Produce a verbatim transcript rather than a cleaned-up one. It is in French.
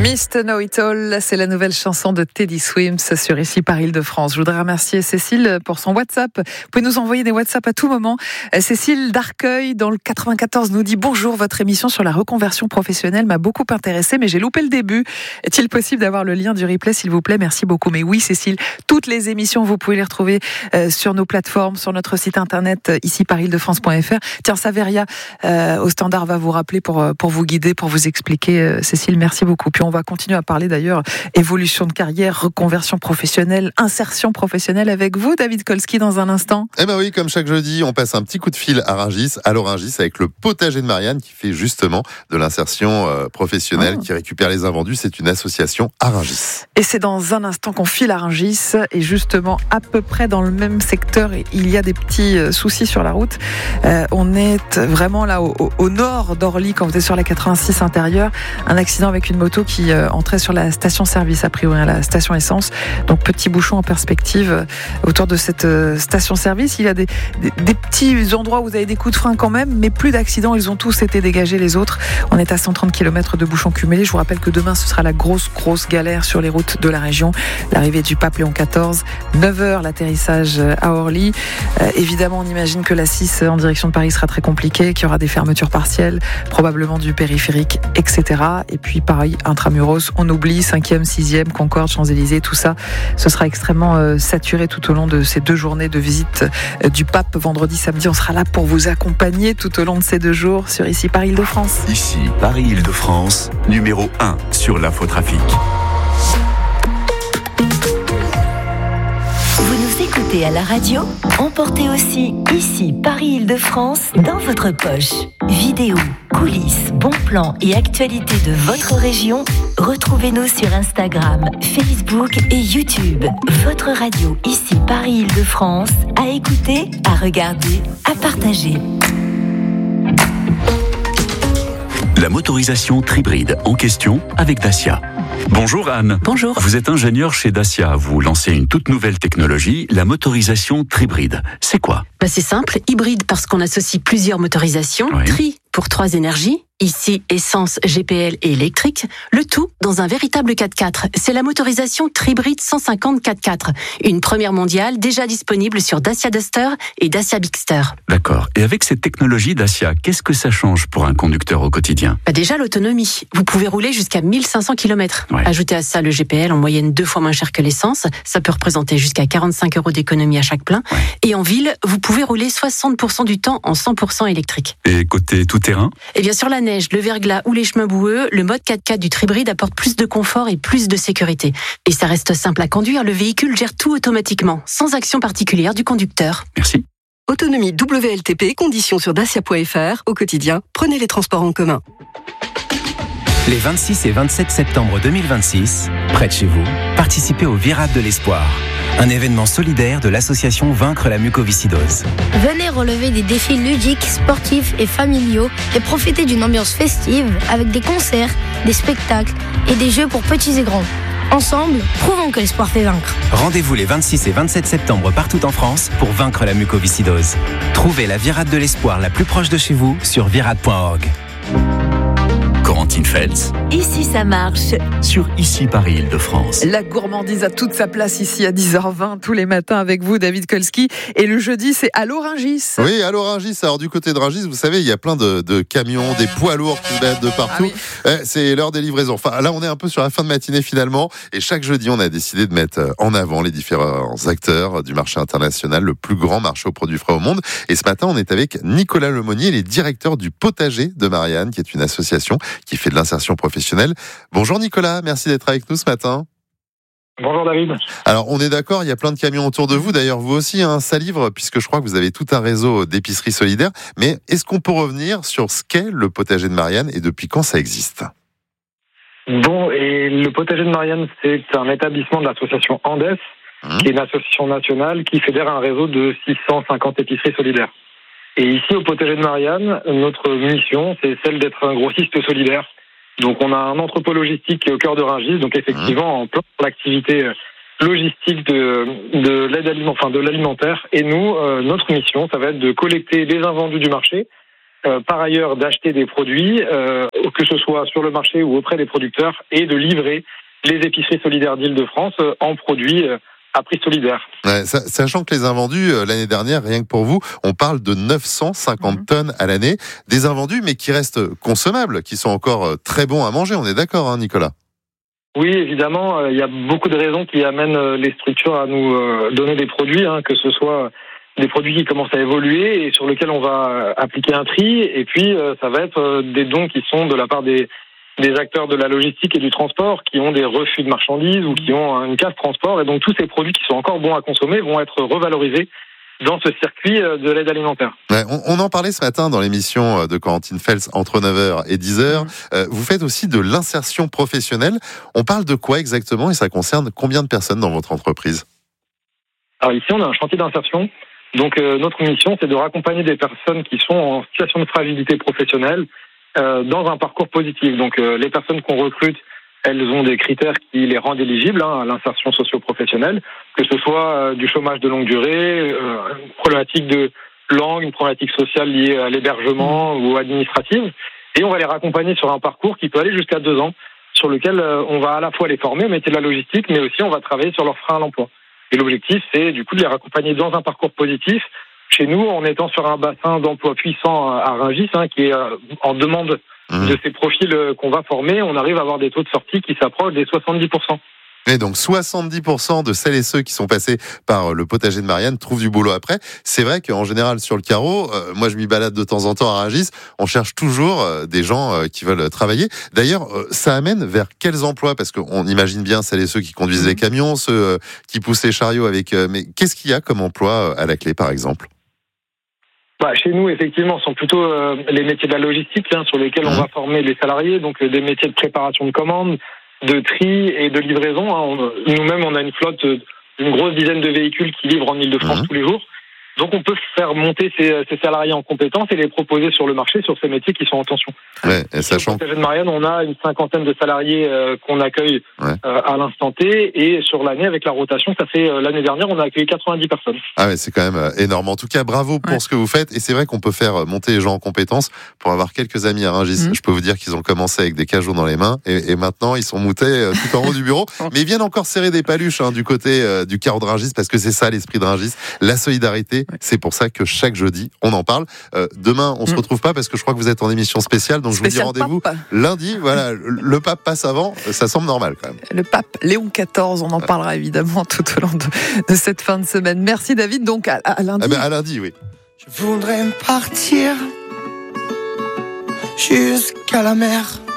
Mister Know It All, c'est la nouvelle chanson de Teddy Swims sur Ici par Île-de-France. Je voudrais remercier Cécile pour son WhatsApp. Vous pouvez nous envoyer des WhatsApp à tout moment. Cécile d'Arcueil, dans le quatre-vingt-quatorze, nous dit « Bonjour, votre émission sur la reconversion professionnelle m'a beaucoup intéressée, mais j'ai loupé le début. Est-il possible d'avoir le lien du replay, s'il vous plaît ? Merci beaucoup. » Mais oui, Cécile, toutes les émissions, vous pouvez les retrouver sur nos plateformes, sur notre site internet, ici par île de france point f r. Tiens, Saveria, euh, au standard, va vous rappeler pour, pour vous guider, pour vous expliquer. Cécile, merci beaucoup. Puis on va continuer à parler d'ailleurs évolution de carrière, reconversion professionnelle, insertion professionnelle avec vous, David Kolski, dans un instant. Eh ben oui, comme chaque jeudi, on passe un petit coup de fil à Rungis, à l'Orungis, avec le potager de Marianne qui fait justement de l'insertion euh, professionnelle, oh. qui récupère les invendus. C'est une association à Rungis. Et c'est dans un instant qu'on file à Rungis, et justement à peu près dans le même secteur, il y a des petits euh, soucis sur la route. Euh, on est vraiment là au, au, au nord d'Orly, quand vous êtes sur la quatre-vingt-six intérieure, un accident avec une moto qui euh, entrait sur la station-service, a priori, à la station essence. Donc, petit bouchon en perspective autour de cette euh, station-service. Il y a des, des, des petits endroits où vous avez des coups de frein quand même, mais plus d'accidents. Ils ont tous été dégagés, les autres. On est à cent trente kilomètres de bouchons cumulés. Je vous rappelle que demain, ce sera la grosse, grosse galère sur les routes de la région. L'arrivée du pape Léon quatorze, neuf heures l'atterrissage à Orly. Euh, évidemment, on imagine que la six en direction de Paris sera très compliquée, qu'il y aura des fermetures partielles, probablement du périphérique, et cetera. Et puis, pareil, intramuros, on oublie cinquième, sixième, Concorde, Champs-Élysées, tout ça. Ce sera extrêmement euh, saturé tout au long de ces deux journées de visite euh, du pape. Vendredi, samedi, on sera là pour vous accompagner tout au long de ces deux jours sur Ici par Île-de-France. Ici, Paris-Île-de-France, numéro un sur l'infotrafic. Vous nous écoutez à la radio, emportez aussi Ici Paris-Île-de-France dans votre poche. Vidéos, coulisses, bons plans et actualités de votre région, retrouvez-nous sur Instagram, Facebook et YouTube. Votre radio Ici Paris-Île-de-France, à écouter, à regarder, à partager. La motorisation Tribride en question avec Dacia. Bonjour Anne. Bonjour. Vous êtes ingénieur chez Dacia. Vous lancez une toute nouvelle technologie, la motorisation Tribride. C'est quoi ? Bah c'est simple, hybride parce qu'on associe plusieurs motorisations, oui. Tri pour trois énergies, ici essence, G P L et électrique, le tout dans un véritable quatre-quatre. C'est la motorisation Tribride cent cinquante quatre-quatre, une première mondiale déjà disponible sur Dacia Duster et Dacia Bigster. D'accord. Et avec cette technologie Dacia, qu'est-ce que ça change pour un conducteur au quotidien ? Bah déjà l'autonomie. Vous pouvez rouler jusqu'à mille cinq cents kilomètres. Ouais. Ajoutez à ça le G P L en moyenne deux fois moins cher que l'essence. Ça peut représenter jusqu'à quarante-cinq euros d'économie à chaque plein. Ouais. Et en ville, vous pouvez rouler soixante pour cent du temps en cent pour cent électrique. Et côté tout-terrain ? Et bien sur la neige, le verglas ou les chemins boueux, le mode quatre-quatre du Tribride apporte plus de confort et plus de sécurité. Et ça reste simple à conduire, le véhicule gère tout automatiquement, sans action particulière du conducteur. Merci. Autonomie W L T P, conditions sur dacia point f r. Au quotidien, prenez les transports en commun. Les vingt-six et vingt-sept septembre deux mille vingt-six, près de chez vous, participez au Virade de l'Espoir, un événement solidaire de l'association Vaincre la mucoviscidose. Venez relever des défis ludiques, sportifs et familiaux et profiter d'une ambiance festive avec des concerts, des spectacles et des jeux pour petits et grands. Ensemble, prouvons que l'espoir fait vaincre. Rendez-vous les vingt-six et vingt-sept septembre partout en France pour vaincre la mucoviscidose. Trouvez la Virade de l'Espoir la plus proche de chez vous sur virade point org. Corentine Feltz. Ici ça marche. Sur Ici Paris-Île-de-France. La gourmandise a toute sa place ici à dix heures vingt tous les matins avec vous, David Kolski. Et le jeudi, c'est Allô Rungis. Oui, Allô Rungis. Alors du côté de Rungis, vous savez, il y a plein de, de camions, des poids lourds qui se battent de partout. Ah oui. C'est l'heure des livraisons. Enfin, là, on est un peu sur la fin de matinée finalement. Et chaque jeudi, on a décidé de mettre en avant les différents acteurs du marché international, le plus grand marché aux produits frais au monde. Et ce matin, on est avec Nicolas Lemonnier, les directeurs du potager de Marianne, qui est une association qui fait de l'insertion professionnelle. Bonjour Nicolas, merci d'être avec nous ce matin. Bonjour David. Alors on est d'accord, il y a plein de camions autour de vous, d'ailleurs vous aussi, hein, ça livre, puisque je crois que vous avez tout un réseau d'épiceries solidaires, mais est-ce qu'on peut revenir sur ce qu'est le potager de Marianne et depuis quand ça existe ? Bon, et le potager de Marianne, c'est un établissement de l'association Andes, mmh. qui est une association nationale qui fédère un réseau de six cent cinquante épiceries solidaires. Et ici, au potager de Marianne, notre mission, c'est celle d'être un grossiste solidaire. Donc, on a un entrepôt logistique qui est au cœur de Rungis, donc effectivement, en plein l'activité logistique de, de l'aide alimentaire, enfin de l'alimentaire. Et nous, euh, notre mission, ça va être de collecter les invendus du marché euh, par ailleurs d'acheter des produits, euh, que ce soit sur le marché ou auprès des producteurs, et de livrer les épiceries solidaires d'Île-de-France euh, en produits euh, à prix solidaire. Ouais, sachant que les invendus, euh, l'année dernière, rien que pour vous, on parle de neuf cent cinquante mmh. tonnes à l'année. Des invendus, mais qui restent consommables, qui sont encore euh, très bons à manger. On est d'accord, hein, Nicolas ? Oui, évidemment, il euh, y a beaucoup de raisons qui amènent euh, les structures à nous euh, donner des produits, hein, que ce soit des produits qui commencent à évoluer et sur lesquels on va euh, appliquer un tri, et puis euh, ça va être euh, des dons qui sont de la part des, des acteurs de la logistique et du transport, qui ont des refus de marchandises ou qui ont une case transport, et donc tous ces produits qui sont encore bons à consommer vont être revalorisés dans ce circuit de l'aide alimentaire. Ouais, on, on en parlait ce matin dans l'émission de Corentine Fels entre neuf heures et dix heures. Mmh. Euh, vous faites aussi de l'insertion professionnelle. On parle de quoi exactement et ça concerne combien de personnes dans votre entreprise ? Alors ici, on a un chantier d'insertion. Donc euh, notre mission, c'est de raccompagner des personnes qui sont en situation de fragilité professionnelle euh, dans un parcours positif. Donc euh, les personnes qu'on recrute, elles ont des critères qui les rendent éligibles hein, à l'insertion socio-professionnelle, que ce soit euh, du chômage de longue durée, euh, une problématique de langue, une problématique sociale liée à l'hébergement mmh. ou administrative. Et on va les raccompagner sur un parcours qui peut aller jusqu'à deux ans, sur lequel euh, on va à la fois les former au métier de la logistique, mais aussi on va travailler sur leur frein à l'emploi. Et l'objectif, c'est du coup de les raccompagner dans un parcours positif. Chez nous, en étant sur un bassin d'emploi puissant à Rungis, hein, qui est euh, en demande mmh. de ces profils qu'on va former, on arrive à avoir des taux de sortie qui s'approchent des soixante-dix pour cent. Et donc soixante-dix pour cent de celles et ceux qui sont passés par le potager de Marianne trouvent du boulot après. C'est vrai qu'en général sur le carreau, euh, moi je m'y balade de temps en temps à Rungis, on cherche toujours euh, des gens euh, qui veulent travailler. D'ailleurs, euh, ça amène vers quels emplois ? Parce qu'on imagine bien celles et ceux qui conduisent les camions, ceux euh, qui poussent les chariots avec... Euh, mais qu'est-ce qu'il y a comme emploi à la clé par exemple ? Bah, chez nous, effectivement, ce sont plutôt euh, les métiers de la logistique hein, sur lesquels mmh. on va former les salariés, donc euh, des métiers de préparation de commandes, de tri et de livraison. Hein. On, nous-mêmes, on a une flotte d'une grosse dizaine de véhicules qui livrent en Île-de-France mmh. tous les jours. Donc, on peut faire monter ces, ces salariés en compétences et les proposer sur le marché sur ces métiers qui sont en tension. Ouais, et sachant... Au potager de Marianne, on a une cinquantaine de salariés euh, qu'on accueille ouais. euh, à l'instant T. Et sur l'année, avec la rotation, ça fait euh, l'année dernière, on a accueilli quatre-vingt-dix personnes. Ah ouais, c'est quand même euh, énorme. En tout cas, bravo pour ouais. ce que vous faites. Et c'est vrai qu'on peut faire monter les gens en compétences. Pour avoir quelques amis à Rungis, mmh. je peux vous dire qu'ils ont commencé avec des cajots dans les mains. Et, et maintenant, ils sont moutés euh, tout en haut du bureau. Mais ils viennent encore serrer des paluches hein, du côté euh, du carreau de Rungis, parce que c'est ça l'esprit de Rungis. La solidarité, ouais. c'est pour ça que chaque jeudi, on en parle. Euh, demain, on mmh. se retrouve pas parce que je crois que vous êtes en émission spéciale, donc Spécial je vous dis rendez-vous pape. lundi. Voilà, le pape passe avant, ça semble normal quand même. Le pape Léon quatorze, on en parlera évidemment tout au long de, de cette fin de semaine. Merci David, donc à, à lundi. Ah ben à lundi, oui. Je voudrais partir jusqu'à la mer.